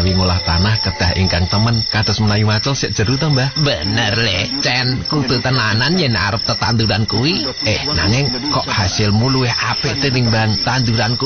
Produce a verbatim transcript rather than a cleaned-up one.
menawi ngolah tanah kedah ingkang temen kados menawi macul sik jero to, Mbah? Bener le, Cen, kudu tenanan yen arep tetanduran kuwi. Eh, nanging kok hasilmu luwih apik tinimbang tanduranku